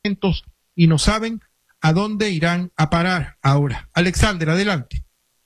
departamentos y no saben a dónde irán a parar ahora. Alexander, adelante.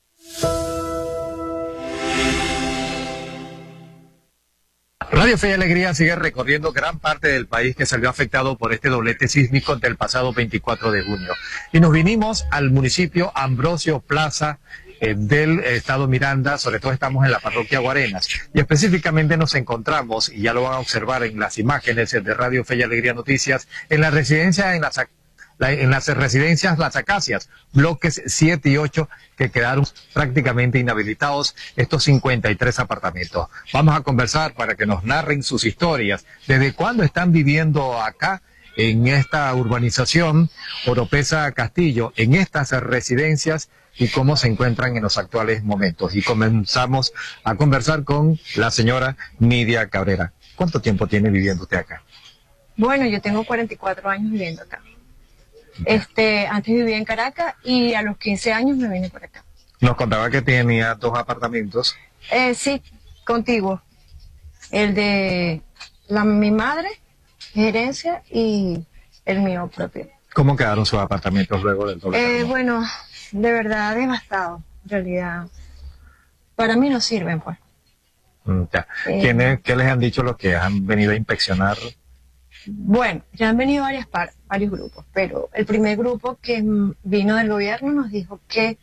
Radio Fe y Alegría sigue recorriendo gran parte del país que salió afectado por este doblete sísmico del pasado 24 de junio. Y nos vinimos al municipio Ambrosio Plaza del estado Miranda, sobre todo estamos en la parroquia Guarenas. Y específicamente nos encontramos, y ya lo van a observar en las imágenes de Radio Fe y Alegría Noticias, en la residencia, en las residencias Las Acacias, bloques 7 y 8, que quedaron prácticamente inhabilitados estos 53 apartamentos. Vamos a conversar para que nos narren sus historias, desde cuándo están viviendo acá, en esta urbanización Oropesa Castillo, en estas residencias, y cómo se encuentran en los actuales momentos. Y comenzamos a conversar con la señora Nidia Cabrera. ¿Cuánto tiempo tiene viviendo usted acá? Bueno, yo tengo 44 años viviendo acá. Antes vivía en Caracas y a los 15 años me vine por acá. Nos contaba que tenía 2 apartamentos. Sí, contiguo. El de mi madre, gerencia, y el mío propio. ¿Cómo quedaron sus apartamentos luego del doble? Bueno, de verdad devastado, en realidad. Para mí no sirven, pues. Ya. ¿Qué les han dicho los que han venido a inspeccionar? Bueno, ya han venido varios grupos, pero el primer grupo que vino del gobierno nos dijo que,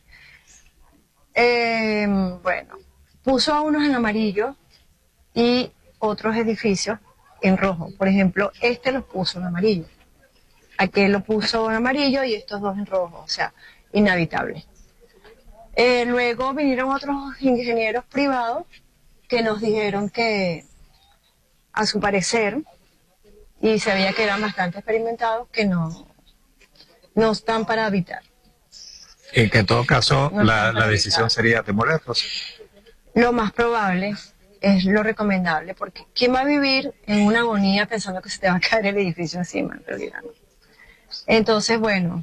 puso a unos en amarillo y otros edificios en rojo. Por ejemplo, los puso en amarillo. Aquel lo puso en amarillo y estos 2 en rojo, o sea, inhabitable. Luego vinieron otros ingenieros privados que nos dijeron que, a su parecer, y se veía que eran bastante experimentados, que no están para habitar. Y que en todo caso la decisión sería demolerlos. Lo más probable es lo recomendable, porque ¿quién va a vivir en una agonía pensando que se te va a caer el edificio encima? En realidad no. Entonces, bueno,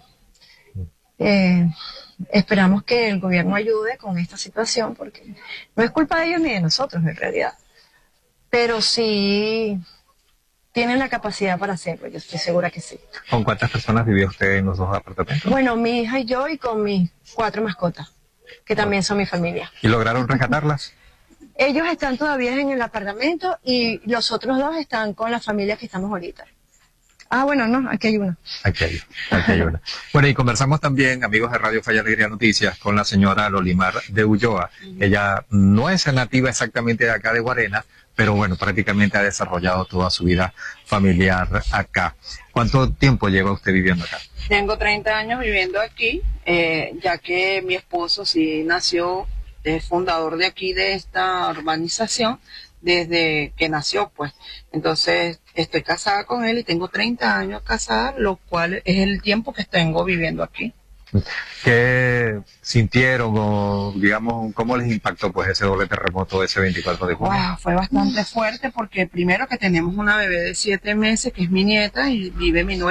esperamos que el gobierno ayude con esta situación, porque no es culpa de ellos ni de nosotros en realidad, pero sí tienen la capacidad para hacerlo, yo estoy segura que sí. ¿Con cuántas personas vivía usted en los 2 apartamentos? Bueno, mi hija y yo, y con mis 4 mascotas, que también son mi familia. ¿Y lograron rescatarlas? Ellos están todavía en el apartamento y los otros 2 están con la familia que estamos ahorita. Ah, bueno, no, aquí hay una. Aquí hay una. Bueno, y conversamos también, amigos de Radio Fe y Alegría Noticias, con la señora Lolimar de Ulloa. Ella no es nativa exactamente de acá de Guarenas, pero bueno, prácticamente ha desarrollado toda su vida familiar acá. ¿Cuánto tiempo lleva usted viviendo acá? Tengo 30 años viviendo aquí, ya que mi esposo sí nació, es fundador de aquí, de esta urbanización, desde que nació, pues. Entonces, estoy casada con él y tengo 30 años casada, lo cual es el tiempo que tengo viviendo aquí. ¿Qué sintieron o, digamos, cómo les impactó pues ese doble terremoto ese 24 de junio? Wow, fue bastante fuerte porque primero que tenemos una bebé de 7 meses, que es mi nieta, y vive mi